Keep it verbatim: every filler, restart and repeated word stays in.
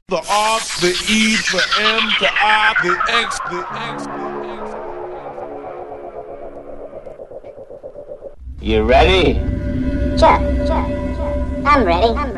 the R, the E, the M, the I, the X, the X, the X. You ready? Sure, sure, sure. I'm ready. I'm